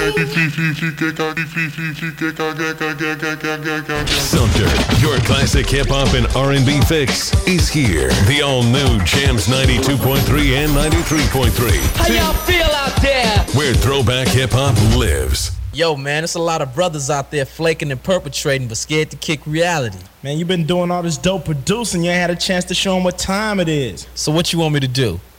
Sumter, your classic hip-hop and R&B fix is here. The all-new Jams 92.3 and 93.3. How y'all feel out there? Where throwback hip-hop lives. Yo, man, there's a lot of brothers out there flaking and perpetrating but scared to kick reality. Man, you been doing all this dope producing. You ain't had a chance to show them what time it is. So what you want me to do?